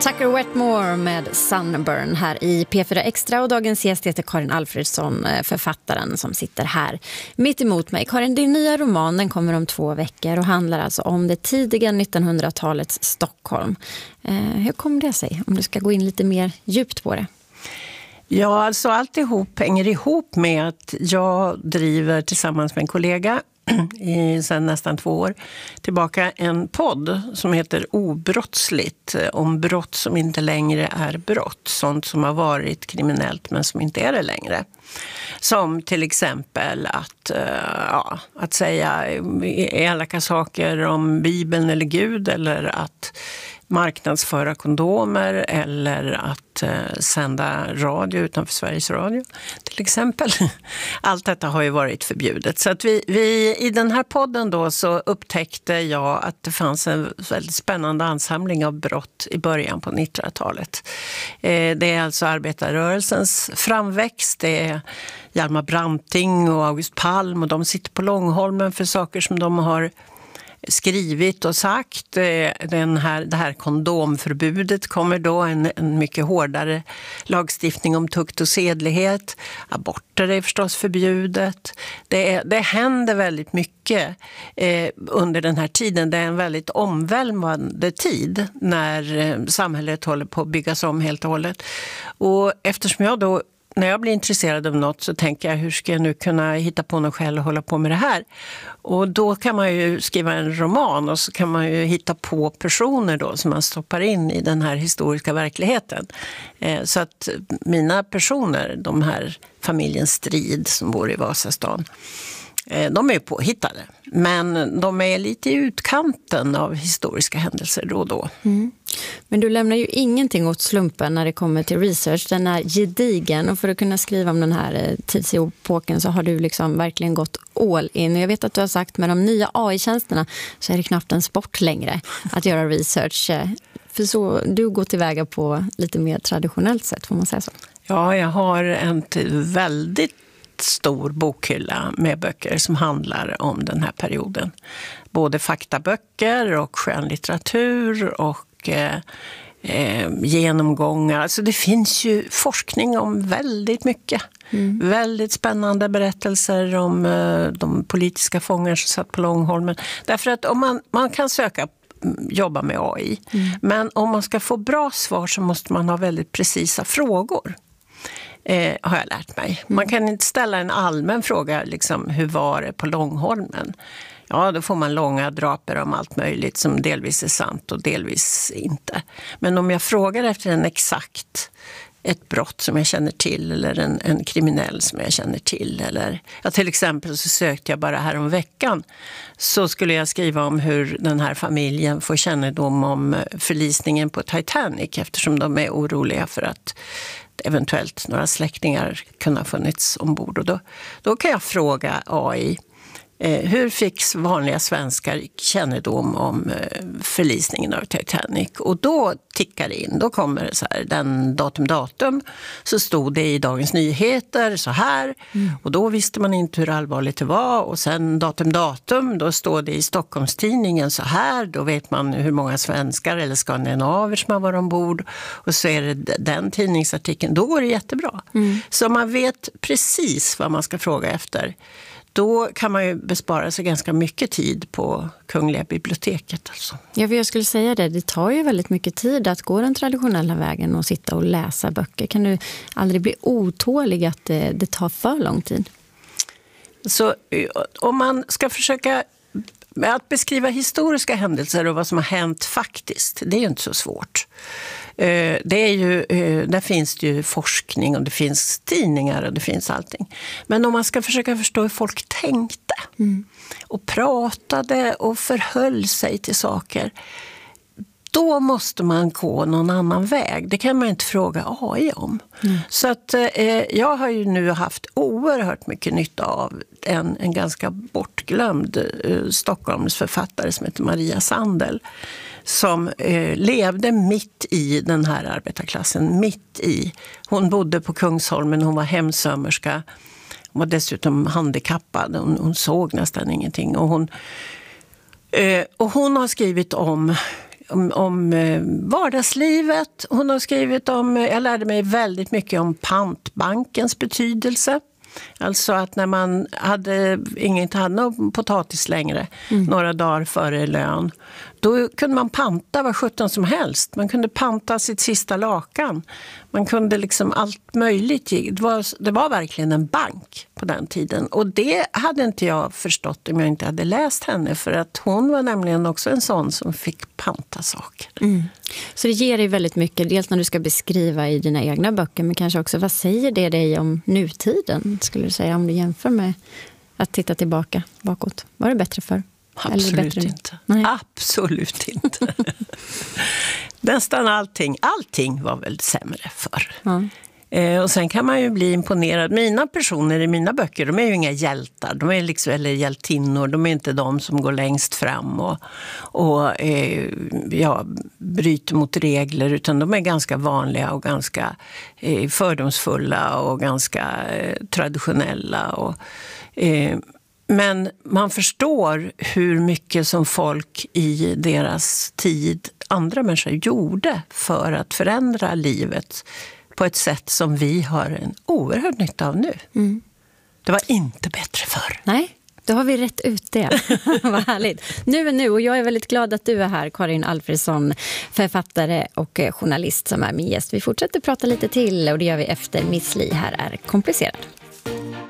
Tucker Wetmore med Sunburn här i P4 Extra, och dagens gäst heter Karin Alfredsson, författaren som sitter här mitt emot mig. Karin, din nya roman, den kommer om 2 veckor och handlar alltså om det tidiga 1900-talets Stockholm. Hur kommer det sig, om du ska gå in lite mer djupt på det? Ja, alltså alltihop hänger ihop med att jag driver tillsammans med en kollega sedan nästan 2 år tillbaka en podd som heter Obrottsligt, om brott som inte längre är brott. Sånt som har varit kriminellt men som inte är det längre. Som till exempel att säga elaka saker om Bibeln eller Gud, eller att marknadsföra kondomer, eller att sända radio utanför Sveriges Radio till exempel. Allt detta har ju varit förbjudet. Så att vi i den här podden då så upptäckte jag att det fanns en väldigt spännande ansamling av brott i början på 1900-talet. Det är alltså arbetarrörelsens framväxt, det är Hjalmar Branting och August Palm, och de sitter på Långholmen för saker som de har skrivit och sagt. Det här kondomförbudet kommer då, en mycket hårdare lagstiftning om tukt och sedlighet. Aborter är förstås förbjudet. Det händer väldigt mycket under den här tiden. Det är en väldigt omvälvande tid när samhället håller på att byggas om helt och hållet. Och eftersom jag då, när jag blir intresserad av något, så tänker jag, hur ska jag nu kunna hitta på något själv och hålla på med det här? Och då kan man ju skriva en roman, och så kan man ju hitta på personer då som man stoppar in i den här historiska verkligheten. Så att mina personer, de här familjen Strid som bor i Vasastan, de är påhittade, men de är lite i utkanten av historiska händelser då och då. Mm. Men du lämnar ju ingenting åt slumpen när det kommer till research. Den är gedigen, och för att kunna skriva om den här tidsepoken så har du liksom verkligen gått all in. Jag vet att du har sagt med de nya AI-tjänsterna så är det knappt en sport längre att göra research. För så du går tillväga på lite mer traditionellt sätt, får man säga så? Ja, jag har en väldigt stor bokhylla med böcker som handlar om den här perioden. Både faktaböcker och skönlitteratur och genomgångar. Alltså det finns ju forskning om väldigt mycket. Väldigt spännande berättelser om de politiska fångar som satt på Långholmen. Därför att om man kan jobba med AI, men om man ska få bra svar så måste man ha väldigt precisa frågor. Har jag lärt mig. Man kan inte ställa en allmän fråga, liksom, hur var det på Långholmen? Ja, då får man långa draper om allt möjligt som delvis är sant och delvis inte. Men om jag frågar efter ett brott som jag känner till, eller en kriminell som jag känner till, eller till exempel så sökte jag bara här om veckan, så skulle jag skriva om hur den här familjen får kännedom om förlisningen på Titanic, eftersom de är oroliga för att eventuellt några släktingar kunna ha funnits ombord. Och då kan jag fråga AI, hur fick vanliga svenskar kännedom om förlisningen av Titanic? Och då tickar det in, då kommer det så här, den datum, så stod det i Dagens Nyheter så här, och då visste man inte hur allvarligt det var, och sen datum, då står det i Stockholmstidningen så här, då vet man hur många svenskar eller skandinaver som har varit ombord, och så är det den tidningsartikeln, då går det jättebra. Så man vet precis vad man ska fråga efter. Då kan man ju bespara sig ganska mycket tid på Kungliga biblioteket. Alltså. Ja, för jag skulle säga det tar ju väldigt mycket tid att gå den traditionella vägen och sitta och läsa böcker. Kan du aldrig bli otålig att det tar för lång tid? Så om man ska försöka att beskriva historiska händelser och vad som har hänt faktiskt, det är ju inte så svårt. Där finns det ju forskning, och det finns tidningar, och det finns allting. Men om man ska försöka förstå hur folk tänkte och pratade och förhöll sig till saker, då måste man gå någon annan väg. Det kan man inte fråga AI om. Så att jag har ju nu haft oerhört mycket nytta av en ganska bortglömd Stockholms författare som heter Maria Sandel, som levde mitt i den här arbetarklassen, hon bodde på Kungsholmen, hon var hemsömmerska, hon var dessutom handikappad, hon såg nästan ingenting, och hon har skrivit om om vardagslivet. Hon har skrivit om, jag lärde mig väldigt mycket om pantbankens betydelse. Alltså att när man inte hade någon potatis längre, några dagar före lön, då kunde man panta vad 17 som helst. Man kunde panta sitt sista lakan. Man kunde liksom allt möjligt. Det var verkligen en bank på den tiden. Och det hade inte jag förstått om jag inte hade läst henne. För att hon var nämligen också en sån som fick panta saker. Så det ger dig väldigt mycket, dels när du ska beskriva i dina egna böcker, men kanske också vad säger det dig om nutiden, skulle du säga, om du jämför med att titta tillbaka bakåt? Var det bättre för? Absolut inte. Nej. Absolut inte. Nästan allting var väl sämre förr. Och sen kan man ju bli imponerad. Mina personer i mina böcker, de är ju inga hjältar. De är liksom, eller hjältinnor. De är inte de som går längst fram och bryter mot regler. Utan de är ganska vanliga och ganska fördomsfulla och ganska traditionella. Men man förstår hur mycket som folk i deras tid, andra människor, gjorde för att förändra livet på ett sätt som vi har en oerhörd nytta av nu. Det var inte bättre förr. Nej, då har vi rätt ut det. Vad härligt. Nu är nu, och jag är väldigt glad att du är här, Karin Alfredsson, författare och journalist som är min gäst. Vi fortsätter prata lite till, och det gör vi efter Miss Li. Här är Komplicerad.